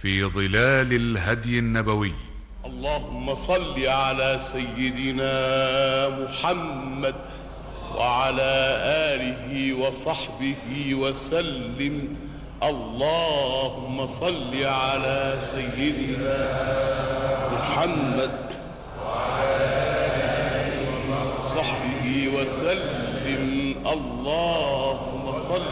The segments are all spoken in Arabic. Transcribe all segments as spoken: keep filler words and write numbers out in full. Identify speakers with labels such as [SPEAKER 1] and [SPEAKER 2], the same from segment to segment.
[SPEAKER 1] في ظلال الهدي النبوي.
[SPEAKER 2] اللهم صل على سيدنا محمد وعلى آله وصحبه وسلم. اللهم صل على سيدنا محمد وعلى آله وصحبه وسلم. اللهم صل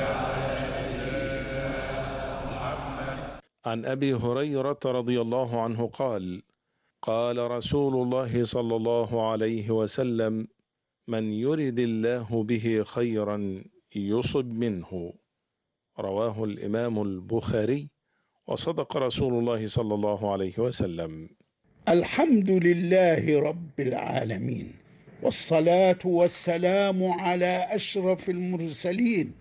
[SPEAKER 3] عن أبي هريرة رضي الله عنه قال: قال رسول الله صلى الله عليه وسلم: من يرد الله به خيرا يصب منه. رواه الإمام البخاري، وصدق رسول الله صلى الله عليه وسلم.
[SPEAKER 4] الحمد لله رب العالمين، والصلاة والسلام على أشرف المرسلين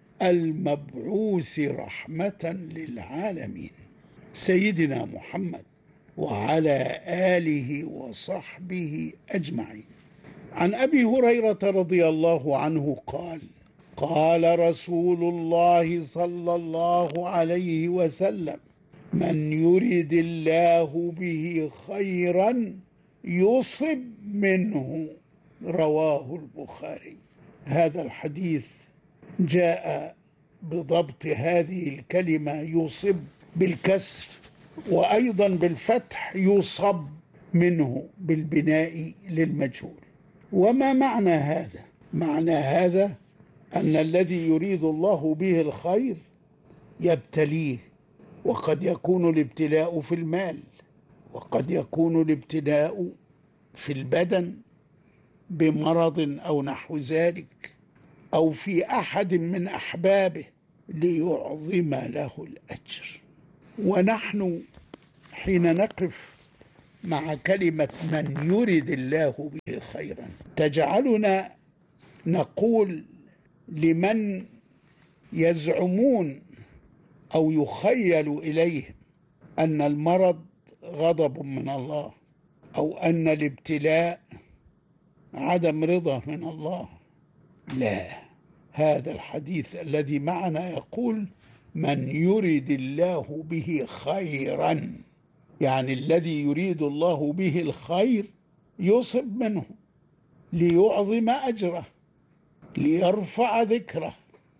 [SPEAKER 4] المبعوث رحمة للعالمين سيدنا محمد وعلى آله وصحبه أجمعين. عن أبي هريرة رضي الله عنه قال: قال رسول الله صلى الله عليه وسلم: من يرد الله به خيرا يصب منه. رواه البخاري. هذا الحديث جاء بضبط هذه الكلمة يصب بالكسر، وأيضا بالفتح يصب منه بالبناء للمجهول. وما معنى هذا؟ معنى هذا أن الذي يريد الله به الخير يبتليه، وقد يكون الابتلاء في المال، وقد يكون الابتلاء في البدن بمرض أو نحو ذلك، أو في أحد من أحبابه ليعظم له الأجر. ونحن حين نقف مع كلمة من يرد الله به خيرا تجعلنا نقول لمن يزعمون أو يخيل إليهم أن المرض غضب من الله، أو أن الابتلاء عدم رضا من الله. لا، هذا الحديث الذي معنا يقول: من يرد الله به خيرا، يعني الذي يريد الله به الخير يصب منه ليعظم أجره، ليرفع ذكره،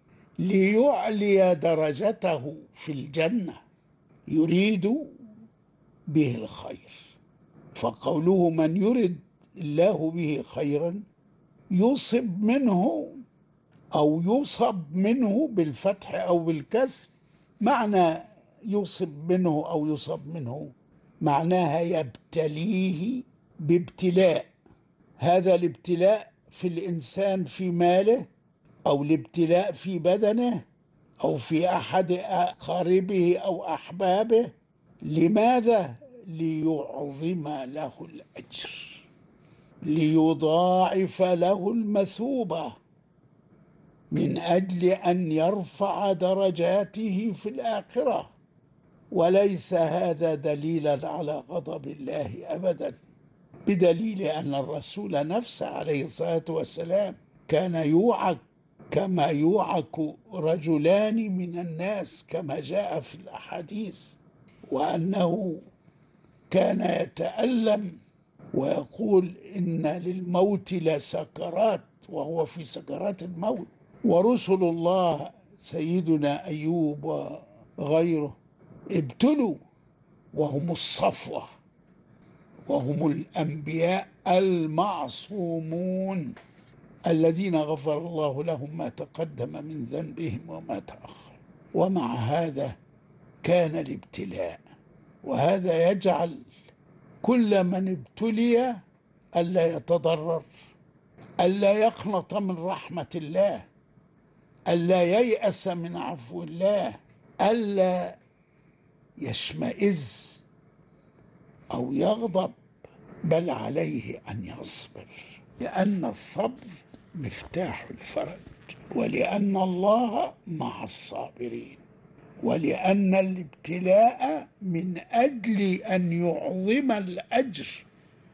[SPEAKER 4] ليعلي درجته في الجنة، يريد به الخير. فقوله من يرد الله به خيرا يصب منه أو يصب منه بالفتح أو بالكسر. معنى يصب منه أو يصب منه معناها يبتليه بابتلاء. هذا الابتلاء في الإنسان في ماله، أو الابتلاء في بدنه، أو في أحد أقاربه أو أحبابه. لماذا؟ ليعظم له الأجر، ليضاعف له المثوبة، من أجل أن يرفع درجاته في الآخرة. وليس هذا دليلا على غضب الله أبدا، بدليل أن الرسول نفسه عليه الصلاة والسلام كان يوعك كما يوعك رجلان من الناس كما جاء في الأحاديث، وأنه كان يتألم ويقول إن للموت لسكرات، وهو في سكرات الموت. ورسل الله سيدنا أيوب وغيره ابتلوا وهم الصفوة، وهم الأنبياء المعصومون الذين غفر الله لهم ما تقدم من ذنبهم وما تأخر. ومع هذا كان الابتلاء، وهذا يجعل كل من ابتلي ألا يتضرر، ألا يقنط من رحمة الله، ألا ييأس من عفو الله، ألا يشمئز أو يغضب، بل عليه أن يصبر، لأن الصبر مفتاح الفرج، ولأن الله مع الصابرين، ولأن الابتلاء من أجل أن يعظم الأجر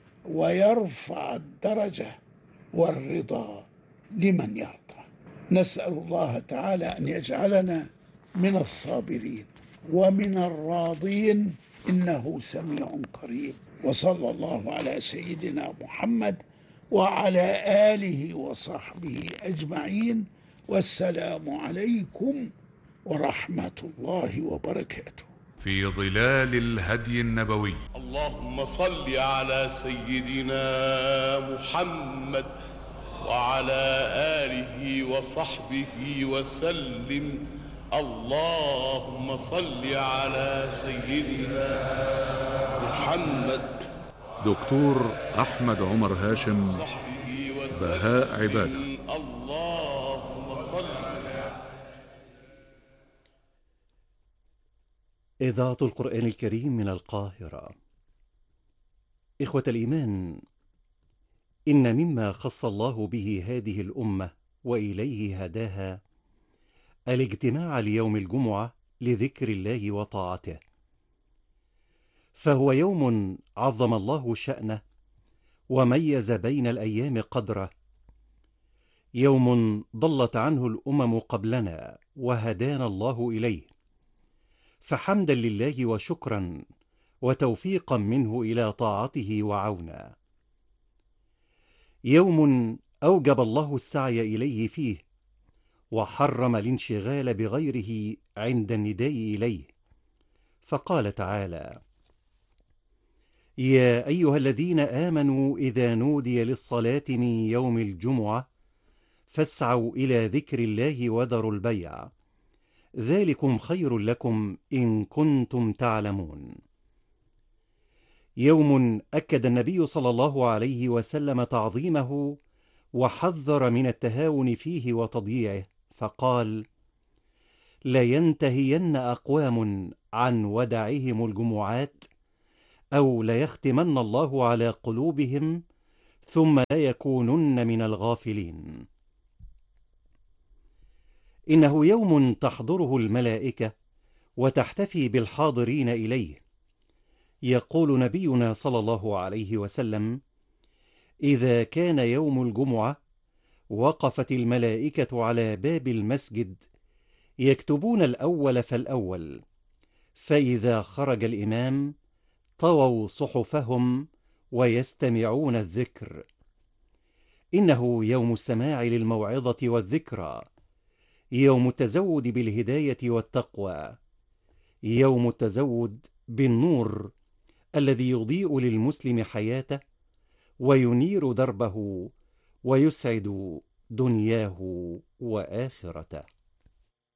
[SPEAKER 4] ويرفع الدرجة والرضا لمن يرضى. نسأل الله تعالى أن يجعلنا من الصابرين. ومن الراضين إنه سميع قريب. وصلى الله على سيدنا محمد وعلى آله وصحبه أجمعين، والسلام عليكم ورحمة الله وبركاته.
[SPEAKER 1] في ظلال الهدي النبوي.
[SPEAKER 2] اللهم صل على سيدنا محمد وعلى آله وصحبه وسلم. اللهم صل على سيدنا محمد.
[SPEAKER 5] دكتور أحمد عمر هاشم، بهاء عبادة.
[SPEAKER 2] اللهم صل.
[SPEAKER 6] إذاعة القرآن الكريم من القاهرة. إخوة الإيمان، إن مما خص الله به هذه الأمة وإليه هداها الاجتماع ليوم الجمعة لذكر الله وطاعته، فهو يوم عظم الله شأنه وميز بين الأيام قدره، يوم ضلت عنه الأمم قبلنا وهدانا الله إليه، فحمدا لله وشكرا وتوفيقا منه إلى طاعته وعونا. يوم أوجب الله السعي إليه فيه، وحرم الانشغال بغيره عند النداء إليه، فقال تعالى: يا أيها الذين آمنوا إذا نودي للصلاة من يوم الجمعة فاسعوا إلى ذكر الله وذروا البيع، ذلكم خير لكم إن كنتم تعلمون. يوم أكد النبي صلى الله عليه وسلم تعظيمه وحذر من التهاون فيه وتضييعه، فقال: لينتهين أقوام عن ودعهم الجمعات أو ليختمن الله على قلوبهم ثم لا يكونن من الغافلين. إنه يوم تحضره الملائكة وتحتفي بالحاضرين إليه. يقول نبينا صلى الله عليه وسلم: إذا كان يوم الجمعة وقفت الملائكة على باب المسجد يكتبون الأول فالأول، فإذا خرج الإمام طووا صحفهم ويستمعون الذكر. إنه يوم السماع للموعظة والذكرى، يوم التزود بالهداية والتقوى، يوم التزود بالنور الذي يضيء للمسلم حياته وينير دربه ويسعد دنياه وآخرته.